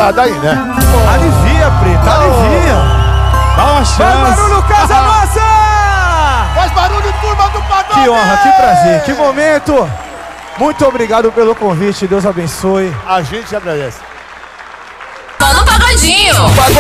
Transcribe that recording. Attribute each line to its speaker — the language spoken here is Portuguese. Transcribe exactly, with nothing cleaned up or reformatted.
Speaker 1: madrugada aí, né?
Speaker 2: Alivia, Preto, alivia.
Speaker 3: Dá uma chance.
Speaker 2: Faz barulho, Casa Nossa!
Speaker 1: Faz barulho, turma do Pagode!
Speaker 2: Que honra, que prazer, que momento. Muito obrigado pelo convite, Deus abençoe.
Speaker 1: A gente agradece.
Speaker 4: Só no Pagodinho.